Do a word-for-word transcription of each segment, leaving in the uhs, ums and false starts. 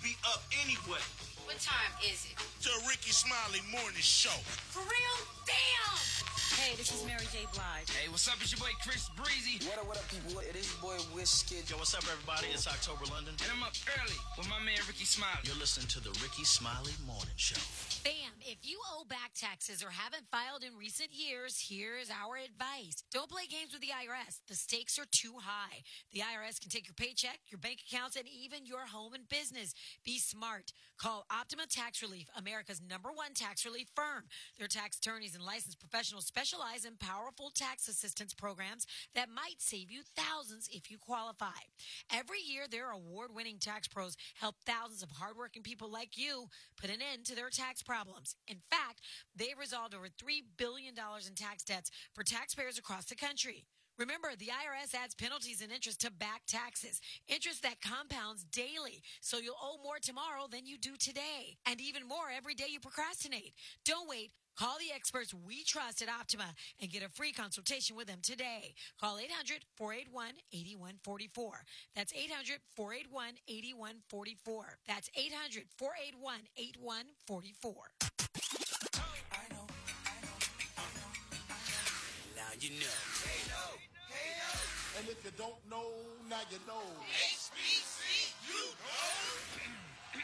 be up anyway. What time is it? The Ricky Smiley Morning Show. For real? Damn! Hey, this is Mary J. Blige. Hey, what's up? It's your boy Chris Breezy. What up, what up, people? It is your boy Wizkid. Yo, what's up, everybody? It's October London. And I'm up early with my man Ricky Smiley. You're listening to the Ricky Smiley Morning Show. Bam! If you owe back taxes or haven't filed in recent years, here's our advice. Don't play games with the I R S. The stakes are too high. The I R S can take your paycheck, your bank accounts, and even your home and business. Be smart. Call Optima Tax Relief, America's number one tax relief firm. Their tax attorneys and licensed professionals specialize in powerful tax assistance programs that might save you thousands if you qualify. Every year, their award-winning tax pros help thousands of hardworking people like you put an end to their tax problems. In fact, they've resolved over three billion dollars in tax debts for taxpayers across the country. Remember, the I R S adds penalties and interest to back taxes, interest that compounds daily, so you'll owe more tomorrow than you do today, and even more every day you procrastinate. Don't wait. Call the experts we trust at Optima and get a free consultation with them today. Call eight hundred, four eight one, eight one four four. That's eight hundred, four eight one, eight one four four. That's eight hundred, four eight one, eight one four four. I know, I know, I know. Now you know. Hey, yo. Hey, yo. And if you don't know, now you know. H B C, you know.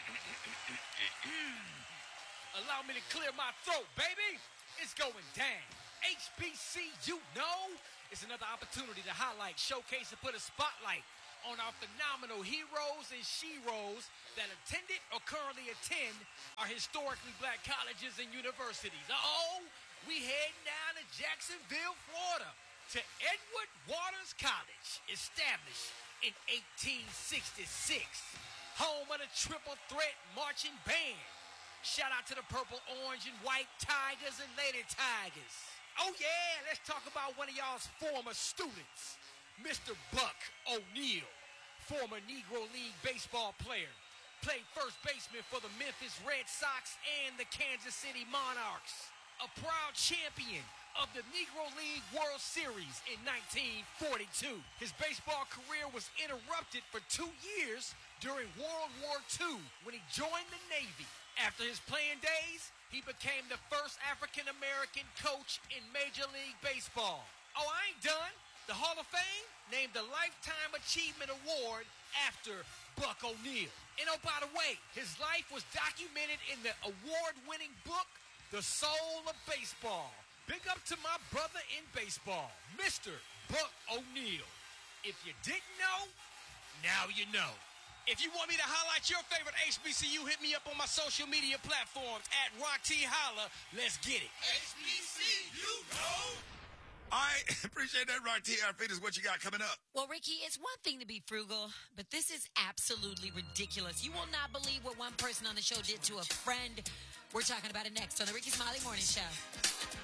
Allow me to clear my throat, baby. It's going down. H B C, you know, it's another opportunity to highlight, showcase, and put a spotlight on our phenomenal heroes and sheroes that attended or currently attend our historically black colleges and universities. Oh, we head down to Jacksonville, Florida, to Edward Waters College, established in eighteen sixty-six, home of the Triple Threat Marching Band. Shout out to the purple, orange, and white Tigers and Lady Tigers. Oh, yeah, let's talk about one of y'all's former students, Mister Buck O'Neal, former Negro League baseball player. Played first baseman for the Memphis Red Sox and the Kansas City Monarchs. A proud champion of the Negro League World Series in nineteen forty-two. His baseball career was interrupted for two years during World War Two when he joined the Navy. After his playing days, he became the first African-American coach in Major League Baseball. Oh, I ain't done. The Hall of Fame named the Lifetime Achievement Award after Buck O'Neal. And oh, by the way, his life was documented in the award-winning book, The Soul of Baseball. Big up to my brother in baseball, Mister Buck O'Neal. If you didn't know, now you know. If you want me to highlight your favorite H B C U, hit me up on my social media platforms at Rock T Holla. Let's get it. H B C, you know. All right, appreciate that, Rock T. Our fitness, what you got coming up? Well, Ricky, it's one thing to be frugal, but this is absolutely ridiculous. You will not believe what one person on the show did to a friend. We're talking about it next on the Ricky Smiley Morning Show.